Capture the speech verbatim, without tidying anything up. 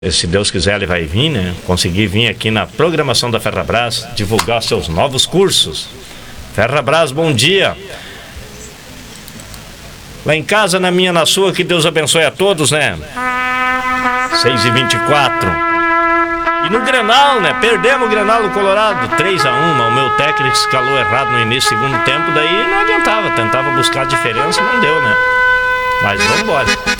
Se Deus quiser, ele vai vir, né? Conseguir vir aqui na programação da Ferrabras, divulgar seus novos cursos. Ferrabras, bom dia. Lá em casa, na minha, na sua, que Deus abençoe a todos, né? seis e vinte e quatro. E no Grenal, né? Perdemos o Grenal do Colorado, três a um. O meu técnico escalou errado no início do segundo tempo, daí não adiantava. Tentava buscar a diferença, não deu, né? Mas vamos embora.